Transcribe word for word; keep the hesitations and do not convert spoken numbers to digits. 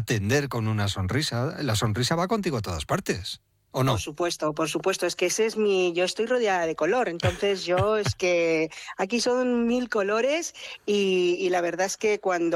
atender con una sonrisa. La sonrisa va contigo a todas partes. ¿O no? Por supuesto, por supuesto, es que ese es mi, yo estoy rodeada de color, entonces yo es que aquí son mil colores y, y la verdad es que cuando